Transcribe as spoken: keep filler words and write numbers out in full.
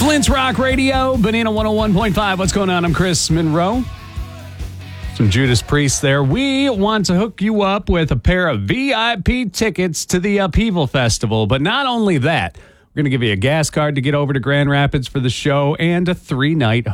Flint's Rock Radio, Banana one oh one point five. What's going on? I'm Chris Monroe. Some Judas Priest there. We want to hook you up with a pair of V I P tickets to the Upheaval Festival. But not only that, we're going to give you a gas card to get over to Grand Rapids for the show and a three-night